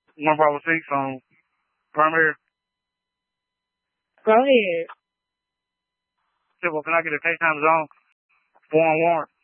1 Bravo 6 on primary. Go ahead. Said, well, can I get a daytime zone? 4 on warrant.